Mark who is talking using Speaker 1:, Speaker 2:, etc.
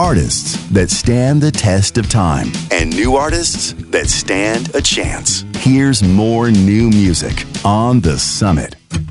Speaker 1: Artists that stand the test of time and new artists that stand a chance. Here's more new music on The Summit.